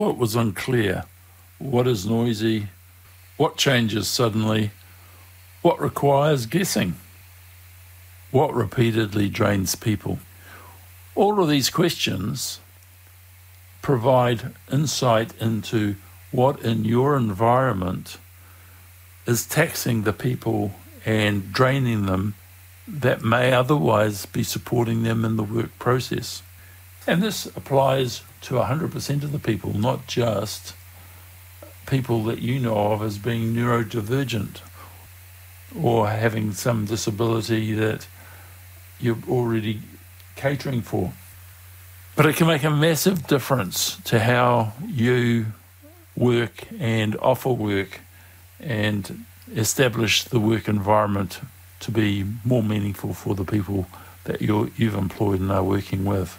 What was unclear? What is noisy? What changes suddenly? What requires guessing? What repeatedly drains people? All of these questions provide insight into what in your environment is taxing the people and draining them that may otherwise be supporting them in the work process. And this applies to 100% of the people, not just people that you know of as being neurodivergent or having some disability that you're already catering for. But it can make a massive difference to how you work and offer work and establish the work environment to be more meaningful for the people that you've employed and are working with.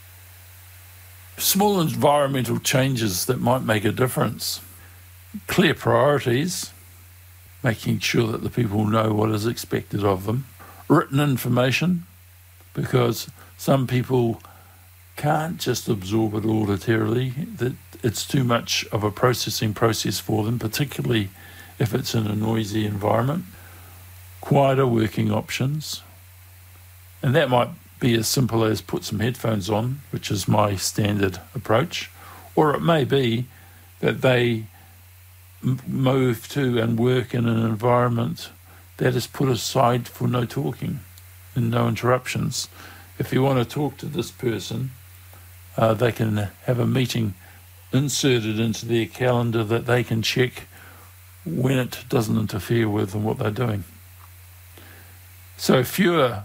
Small environmental changes that might make a difference. Clear priorities, making sure that the people know what is expected of them. Written information, because some people can't just absorb it auditorily, that it's too much of a processing process for them, particularly if it's in a noisy environment. Quieter working options, and that might be as simple as put some headphones on, which is my standard approach, or it may be that they move to and work in an environment that is put aside for no talking and no interruptions. If you want to talk to this person, they can have a meeting inserted into their calendar that they can check when it doesn't interfere with what they're doing. So fewer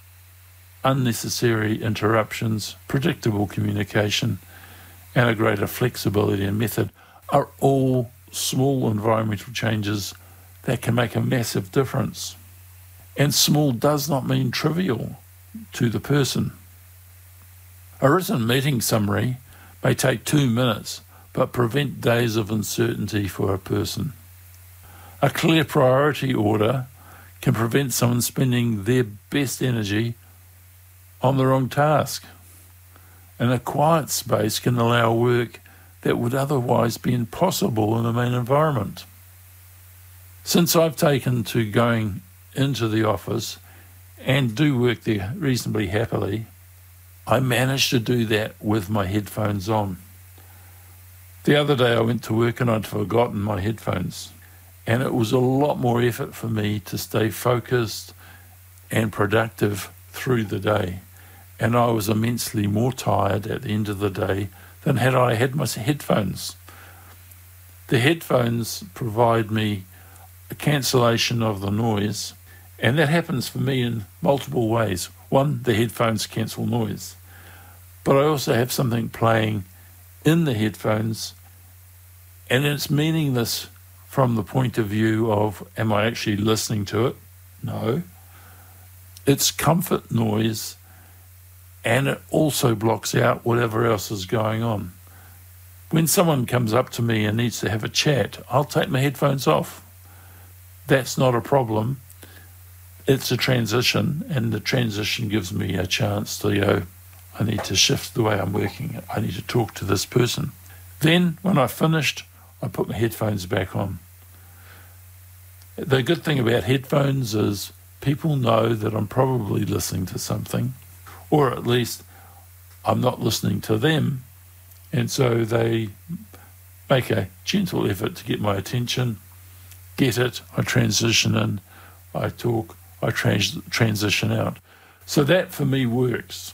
unnecessary interruptions, predictable communication, and a greater flexibility and method are all small environmental changes that can make a massive difference. And small does not mean trivial to the person. A written meeting summary may take 2 minutes, but prevent days of uncertainty for a person. A clear priority order can prevent someone spending their best energy on the wrong task. And a quiet space can allow work that would otherwise be impossible in a main environment. Since I've taken to going into the office and do work there reasonably happily, I managed to do that with my headphones on. The other day I went to work and I'd forgotten my headphones, and it was a lot more effort for me to stay focused and productive through the day. And I was immensely more tired at the end of the day than had I had my headphones. The headphones provide me a cancellation of the noise, and that happens for me in multiple ways. One, the headphones cancel noise, but I also have something playing in the headphones, and it's meaningless from the point of view of, am I actually listening to it? No. It's comfort noise, and it also blocks out whatever else is going on. When someone comes up to me and needs to have a chat, I'll take my headphones off. That's not a problem. It's a transition, and the transition gives me a chance to go, I need to shift the way I'm working. I need to talk to this person. Then, when I've finished, I put my headphones back on. The good thing about headphones is people know that I'm probably listening to something, or at least I'm not listening to them, and so they make a gentle effort to get my attention, get it, I transition in, I talk, I transition out. So that for me works.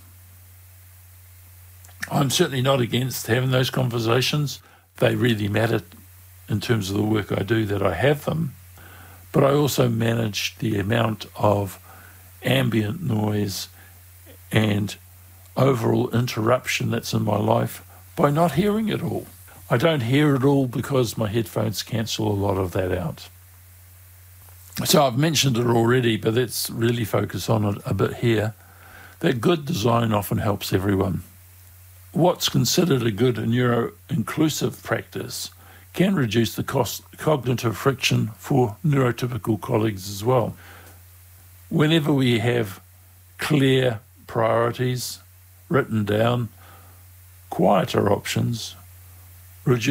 I'm certainly not against having those conversations. They really matter in terms of the work I do that I have them. But I also manage the amount of ambient noise and overall interruption that's in my life by not hearing it all. I don't hear it all because my headphones cancel a lot of that out. So I've mentioned it already, but let's really focus on it a bit here, that good design often helps everyone. What's considered a good neuro-inclusive practice can reduce the cognitive friction for neurotypical colleagues as well. Whenever we have clear priorities written down, quieter options, reduce